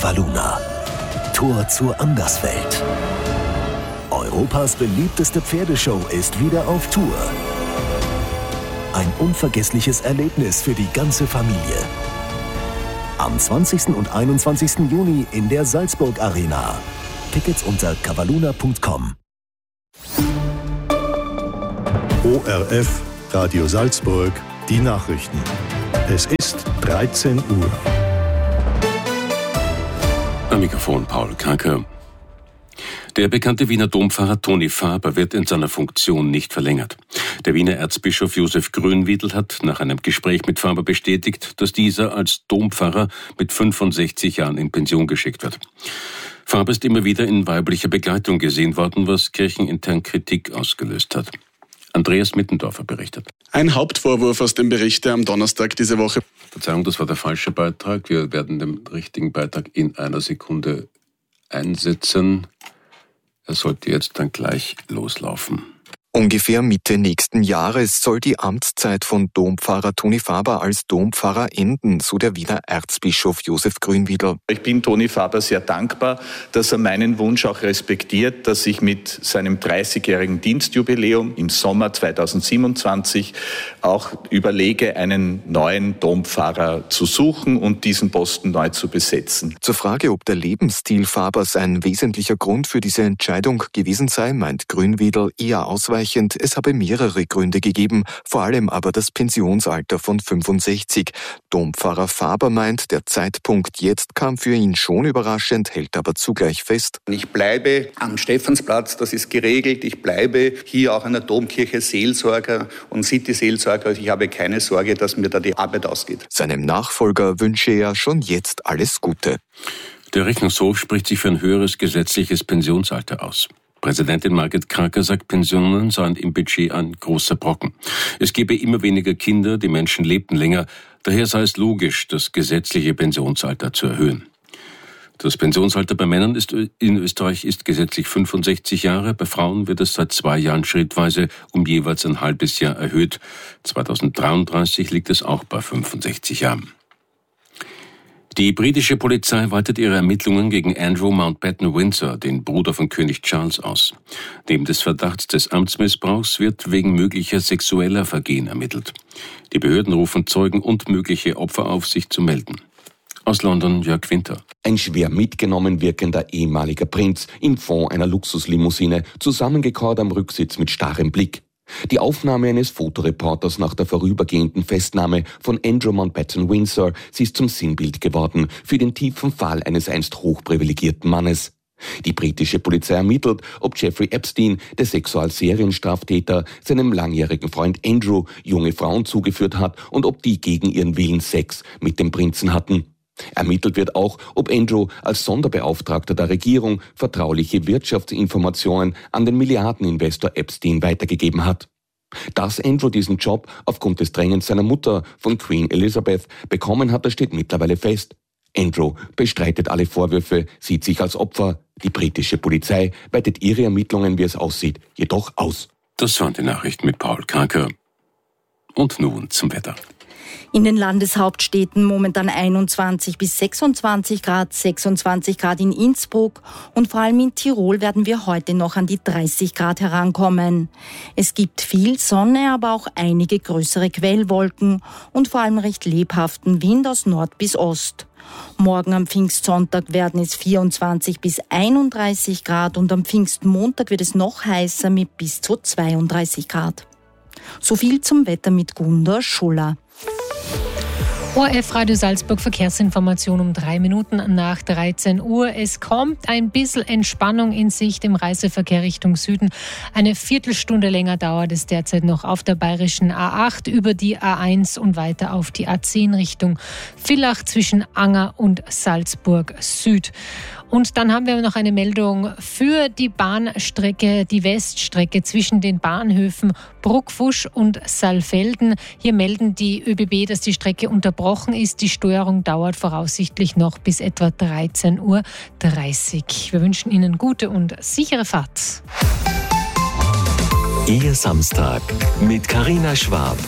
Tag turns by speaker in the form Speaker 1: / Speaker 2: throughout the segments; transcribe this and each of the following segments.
Speaker 1: Cavaluna. Tor zur Anderswelt. Europas beliebteste Pferdeshow ist wieder auf Tour. Ein unvergessliches Erlebnis für die ganze Familie. Am 20. und 21. Juni in der Salzburg Arena. Tickets unter cavaluna.com.
Speaker 2: ORF Radio Salzburg, die Nachrichten. Es ist 13 Uhr.
Speaker 3: Am Mikrofon Paul Kaker. Der bekannte Wiener Dompfarrer Toni Faber wird in seiner Funktion nicht verlängert. Der Wiener Erzbischof Josef Grünwiedl hat nach einem Gespräch mit Faber bestätigt, dass dieser als Dompfarrer mit 65 Jahren in Pension geschickt wird. Faber ist immer wieder in weiblicher Begleitung gesehen worden, was kirchenintern Kritik ausgelöst hat. Andreas Mittendorfer berichtet.
Speaker 4: Ein Hauptvorwurf aus dem Bericht, der am Donnerstag diese Woche...
Speaker 3: Verzeihung, das war der falsche Beitrag. Wir werden den richtigen Beitrag in einer Sekunde einsetzen. Er sollte jetzt dann gleich loslaufen.
Speaker 5: Ungefähr Mitte nächsten Jahres soll die Amtszeit von Dompfarrer Toni Faber als Dompfarrer enden, so der Wiener Erzbischof Josef Grünwiedl.
Speaker 6: Ich bin Toni Faber sehr dankbar, dass er meinen Wunsch auch respektiert, dass ich mit seinem 30-jährigen Dienstjubiläum im Sommer 2027 auch überlege, einen neuen Dompfarrer zu suchen und diesen Posten neu zu besetzen.
Speaker 5: Zur Frage, ob der Lebensstil Fabers ein wesentlicher Grund für diese Entscheidung gewesen sei, meint Grünwiedl eher ausweichend. Es habe mehrere Gründe gegeben, vor allem aber das Pensionsalter von 65. Dompfarrer Faber meint, der Zeitpunkt jetzt kam für ihn schon überraschend, hält aber zugleich fest.
Speaker 7: Ich bleibe am Stephansplatz, das ist geregelt. Ich bleibe hier auch an der Domkirche Seelsorger und City-Seelsorger. Ich habe keine Sorge, dass mir da die Arbeit ausgeht.
Speaker 5: Seinem Nachfolger wünsche er schon jetzt alles Gute.
Speaker 3: Der Rechnungshof spricht sich für ein höheres gesetzliches Pensionsalter aus. Präsidentin Margret Kracker sagt, Pensionen seien im Budget ein großer Brocken. Es gebe immer weniger Kinder, die Menschen lebten länger. Daher sei es logisch, das gesetzliche Pensionsalter zu erhöhen. Das Pensionsalter bei Männern in Österreich ist gesetzlich 65 Jahre. Bei Frauen wird es seit 2 Jahren schrittweise um jeweils ein halbes Jahr erhöht. 2033 liegt es auch bei 65 Jahren. Die britische Polizei weitet ihre Ermittlungen gegen Andrew Mountbatten Windsor, den Bruder von König Charles, aus. Neben des Verdachts des Amtsmissbrauchs wird wegen möglicher sexueller Vergehen ermittelt. Die Behörden rufen Zeugen und mögliche Opfer auf, sich zu melden. Aus London Jörg Winter.
Speaker 8: Ein schwer mitgenommen wirkender ehemaliger Prinz im Fond einer Luxuslimousine, zusammengekauert am Rücksitz mit starrem Blick. Die Aufnahme eines Fotoreporters nach der vorübergehenden Festnahme von Andrew Mountbatten Windsor, sie ist zum Sinnbild geworden für den tiefen Fall eines einst hochprivilegierten Mannes. Die britische Polizei ermittelt, ob Jeffrey Epstein, der Sexualserienstraftäter, seinem langjährigen Freund Andrew junge Frauen zugeführt hat und ob die gegen ihren Willen Sex mit dem Prinzen hatten. Ermittelt wird auch, ob Andrew als Sonderbeauftragter der Regierung vertrauliche Wirtschaftsinformationen an den Milliardeninvestor Epstein weitergegeben hat. Dass Andrew diesen Job aufgrund des Drängens seiner Mutter von Queen Elizabeth bekommen hat, das steht mittlerweile fest. Andrew bestreitet alle Vorwürfe, sieht sich als Opfer. Die britische Polizei weitet ihre Ermittlungen, wie es aussieht, jedoch aus.
Speaker 3: Das waren die Nachrichten mit Paul Kaker. Und nun zum Wetter.
Speaker 9: In den Landeshauptstädten momentan 21 bis 26 Grad, 26 Grad in Innsbruck und vor allem in Tirol werden wir heute noch an die 30 Grad herankommen. Es gibt viel Sonne, aber auch einige größere Quellwolken und vor allem recht lebhaften Wind aus Nord bis Ost. Morgen am Pfingstsonntag werden es 24 bis 31 Grad und am Pfingstmontag wird es noch heißer mit bis zu 32 Grad. So viel zum Wetter mit Gunda Schuller.
Speaker 10: ORF Radio Salzburg Verkehrsinformation um 3 Minuten nach 13 Uhr. Es kommt ein bisschen Entspannung in Sicht im Reiseverkehr Richtung Süden. Eine Viertelstunde länger dauert es derzeit noch auf der bayerischen A8 über die A1 und weiter auf die A10 Richtung Villach zwischen Anger und Salzburg Süd. Und dann haben wir noch eine Meldung für die Bahnstrecke, die Weststrecke zwischen den Bahnhöfen Bruckfusch und Saalfelden. Hier melden die ÖBB, dass die Strecke unterbrochen ist. Die Steuerung dauert voraussichtlich noch bis etwa 13:30 Uhr. Wir wünschen Ihnen gute und sichere Fahrt.
Speaker 1: Ihr Samstag mit Carina Schwab.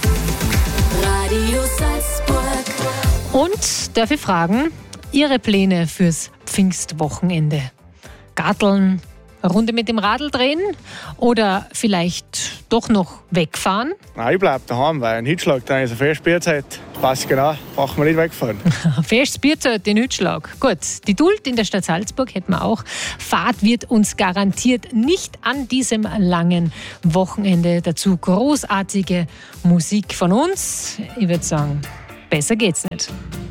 Speaker 10: Radio Salzburg. Und darf ich fragen, Ihre Pläne fürs Pfingstwochenende? Garteln, eine Runde mit dem Radl drehen oder vielleicht doch noch wegfahren?
Speaker 11: Nein, ich bleibe daheim, weil ein Hitzschlag, dann ist eine Festbierzeit. Passt genau, brauchen wir nicht wegfahren.
Speaker 10: Festes Bierzeit, den Hitzschlag. Gut, die Duld in der Stadt Salzburg hätten wir auch. Fahrt wird uns garantiert nicht an diesem langen Wochenende. Dazu großartige Musik von uns. Ich würde sagen, besser geht's nicht.